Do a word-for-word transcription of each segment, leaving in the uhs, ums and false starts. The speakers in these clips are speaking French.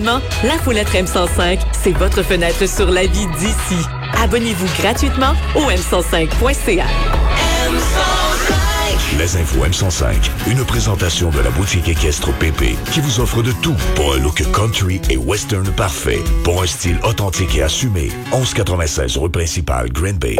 environnement, la Fenêtre M cent cinq, c'est votre fenêtre sur la vie d'ici. Abonnez-vous gratuitement au m cent cinq point c a. M cent cinq. Les infos M cent cinq, une présentation de la boutique équestre P P qui vous offre de tout pour un look country et western parfait. Pour un style authentique et assumé, onze quatre-vingt-seize rue principale, Green Bay.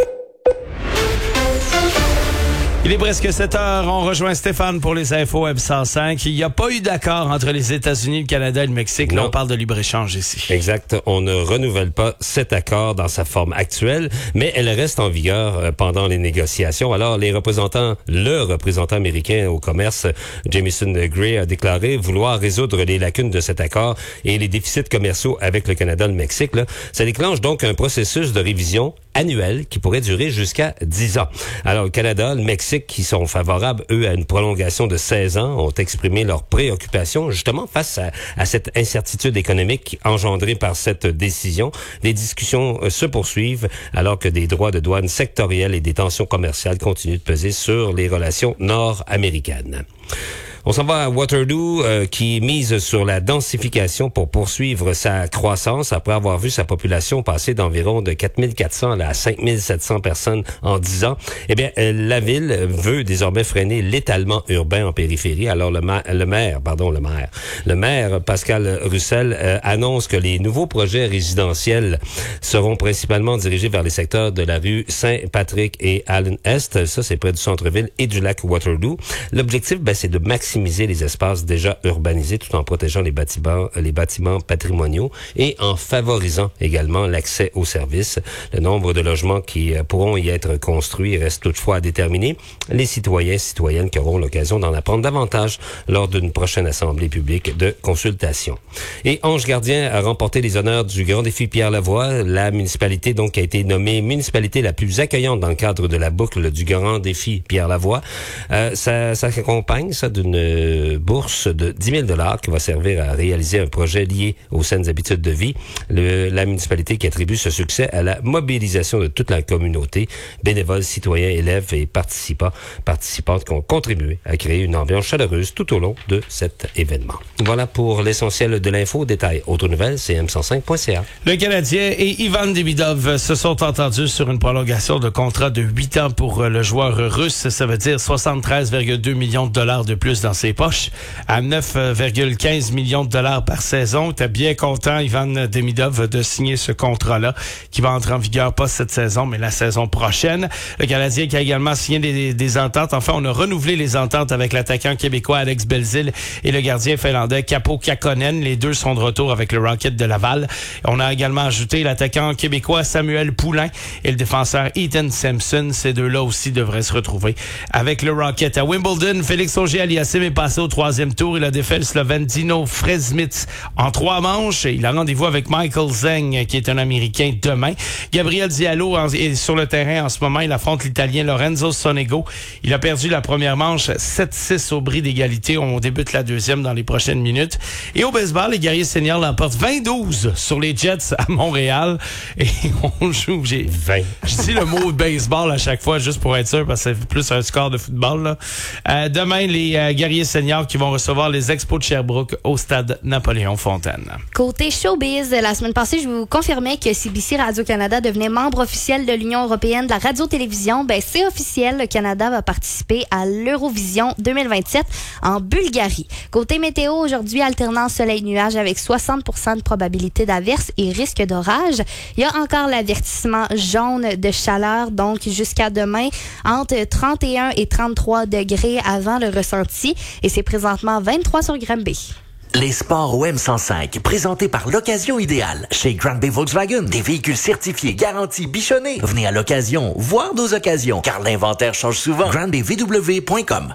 Il est presque sept heures. On rejoint Stéphane pour les infos M cent cinq. Il n'y a pas eu d'accord entre les États-Unis, le Canada et le Mexique. Là, on parle de libre-échange ici. Exact. On ne renouvelle pas cet accord dans sa forme actuelle, mais elle reste en vigueur pendant les négociations. Alors, les représentants, le représentant américain au commerce, Jamieson Gray, a déclaré vouloir résoudre les lacunes de cet accord et les déficits commerciaux avec le Canada et le Mexique. Là. Ça déclenche donc un processus de révision annuel qui pourrait durer jusqu'à dix ans. Alors, le Canada, le Mexique, qui sont favorables, eux, à une prolongation de seize ans, ont exprimé leurs préoccupations justement face à, à cette incertitude économique engendrée par cette décision. Des discussions euh, se poursuivent alors que des droits de douane sectoriels et des tensions commerciales continuent de peser sur les relations nord-américaines. On s'en va à Waterloo, euh, qui mise sur la densification pour poursuivre sa croissance après avoir vu sa population passer d'environ de quatre mille quatre cents à cinq mille sept cents personnes en dix ans. Eh bien, euh, la ville veut désormais freiner l'étalement urbain en périphérie. Alors, le, ma- le maire, pardon, le maire, le maire Pascal Russell euh, annonce que les nouveaux projets résidentiels seront principalement dirigés vers les secteurs de la rue Saint-Patrick et Allen-Est. Ça, c'est près du centre-ville et du lac Waterloo. L'objectif, ben, c'est de maximiser maximiser les espaces déjà urbanisés tout en protégeant les bâtiments, les bâtiments patrimoniaux et en favorisant également l'accès aux services. Le nombre de logements qui pourront y être construits reste toutefois à déterminer. Les citoyens et citoyennes qui auront l'occasion d'en apprendre davantage lors d'une prochaine assemblée publique de consultation. Et Ange Gardien a remporté les honneurs du Grand Défi Pierre Lavoie. La municipalité donc a été nommée municipalité la plus accueillante dans le cadre de la boucle du Grand Défi Pierre Lavoie. Euh, ça, ça s'accompagne ça d'une bourse de dix mille dollars qui va servir à réaliser un projet lié aux saines habitudes de vie. Le, la municipalité qui attribue ce succès à la mobilisation de toute la communauté, bénévoles, citoyens, élèves et participants, participantes qui ont contribué à créer une ambiance chaleureuse tout au long de cet événement. Voilà pour l'essentiel de l'info. Détail, autres nouvelles, c'est m cent cinq point c a. Le Canadien et Ivan Demidov se sont entendus sur une prolongation de contrat de huit ans pour le joueur russe. Ça veut dire soixante-treize virgule deux millions de dollars de plus dans ses poches, à neuf virgule quinze millions de dollars par saison. T'es bien content, Ivan Demidov, de signer ce contrat-là, qui va entrer en vigueur pas cette saison, mais la saison prochaine. Le Canadien qui a également signé des, des ententes. Enfin, on a renouvelé les ententes avec l'attaquant québécois Alex Belzile et le gardien finlandais Kaapo Kähkönen. Les deux sont de retour avec le Rocket de Laval. On a également ajouté l'attaquant québécois Samuel Poulain et le défenseur Ethan Simpson. Ces deux-là aussi devraient se retrouver avec le Rocket. À Wimbledon, Félix Auger-Aliassime est passé au troisième tour. Il a défait le Slovène Dino Frezmitz en trois manches. Il a rendez-vous avec Michael Zeng, qui est un Américain, demain. Gabriel Diallo est sur le terrain en ce moment. Il affronte l'Italien Lorenzo Sonego. Il a perdu la première manche sept six au bris d'égalité. On débute la deuxième dans les prochaines minutes. Et au baseball, les guerriers seniors l'emportent vingt douze sur les Jets à Montréal. Et on joue... J'ai vingt. Je dis le mot baseball à chaque fois, juste pour être sûr, parce que c'est plus un score de football, là. Euh, demain, les euh, guerriers seniors qui vont recevoir les Expos de Sherbrooke au stade Napoléon-Fontaine. Côté showbiz, la semaine passée, je vous confirmais que C B C Radio-Canada devenait membre officiel de l'Union européenne de la radio-télévision. Ben, c'est officiel, le Canada va participer à l'Eurovision deux mille vingt-sept en Bulgarie. Côté météo, aujourd'hui, alternance soleil-nuage avec soixante pour cent de probabilité d'averse et risque d'orage. Il y a encore l'avertissement jaune de chaleur, donc jusqu'à demain, entre trente et un et trente-trois degrés avant le ressenti. Et c'est présentement vingt-trois sur Granby. Les sports au M cent cinq, présentés par l'Occasion Idéale. Chez Granby Volkswagen, des véhicules certifiés, garantis, bichonnés. Venez à l'Occasion, voir nos occasions, car l'inventaire change souvent. granby v w point com